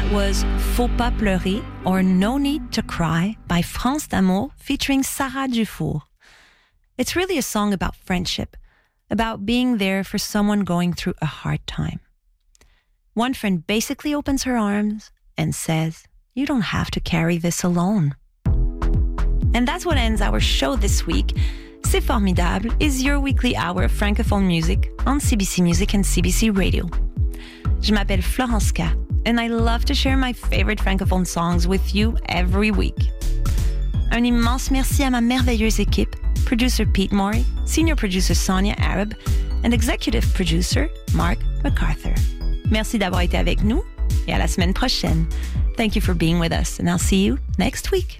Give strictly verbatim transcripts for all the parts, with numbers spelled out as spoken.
That was Faut pas pleurer or No Need to Cry by France d'Amour featuring Sarah Dufour. It's really a song about friendship, about being there for someone going through a hard time. One friend basically opens her arms and says, "You don't have to carry this alone." And that's what ends our show this week. C'est Formidable is your weekly hour of Francophone music on C B C Music and C B C Radio. Je m'appelle Florence K, and I love to share my favorite Francophone songs with you every week. Un immense merci à ma merveilleuse équipe, producer Pete Morey, senior producer Sonia Arab, and executive producer Mark MacArthur. Merci d'avoir été avec nous, et à la semaine prochaine. Thank you for being with us, and I'll see you next week.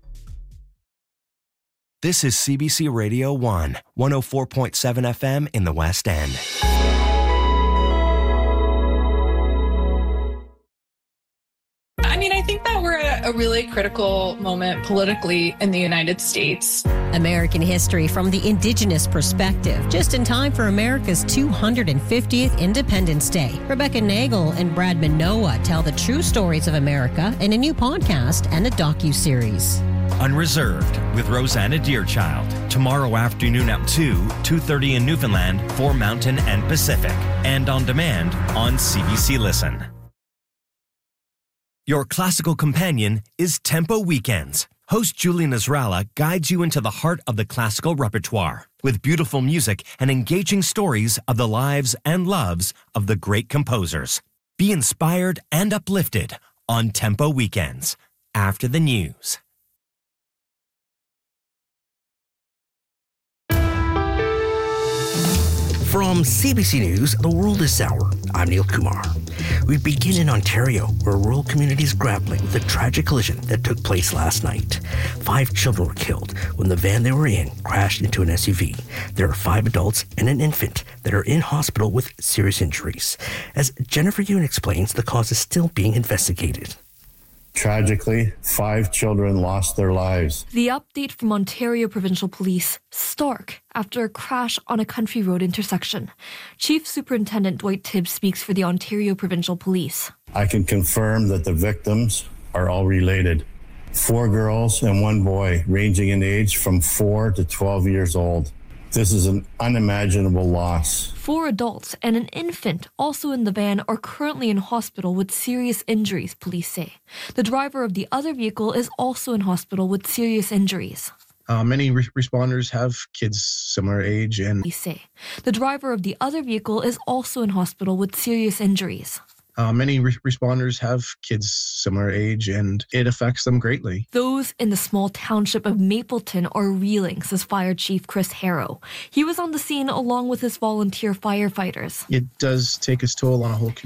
This is C B C Radio one, one oh four point seven F M in the West End. I mean, I think that we're at a really critical moment politically in the United States. American history from the Indigenous perspective, just in time for America's two hundred fiftieth Independence Day. Rebecca Nagel and Brad Minowa tell the true stories of America in a new podcast and a docu-series. Unreserved with Rosanna Deerchild. Tomorrow afternoon at two, two thirty in Newfoundland for Mountain and Pacific. And on demand on C B C Listen. Your classical companion is Tempo Weekends. Host Julie Nasrallah guides you into the heart of the classical repertoire with beautiful music and engaging stories of the lives and loves of the great composers. Be inspired and uplifted on Tempo Weekends after the news. From C B C News, The World This Hour, I'm Neil Kumar. We begin in Ontario, where rural communities grappling with a tragic collision that took place last night. Five children were killed when the van they were in crashed into an S U V. There are five adults and an infant that are in hospital with serious injuries. As Jennifer Yoon explains, the cause is still being investigated. Tragically, five children lost their lives. The update from Ontario Provincial Police, stark after a crash on a country road intersection. Chief Superintendent Dwight Tibbs speaks for the Ontario Provincial Police. I can confirm that the victims are all related. Four girls and one boy, ranging in age from four to twelve years old. This is an unimaginable loss. Four adults and an infant also in the van are currently in hospital with serious injuries, police say. The driver of the other vehicle is also in hospital with serious injuries. Uh, many re- responders have kids similar age and... Police say. The driver of the other vehicle is also in hospital with serious injuries. Uh, many re- responders have kids similar age, and it affects them greatly. Those in the small township of Mapleton are reeling, says Fire Chief Chris Harrow. He was on the scene along with his volunteer firefighters. It does take its toll on a whole community.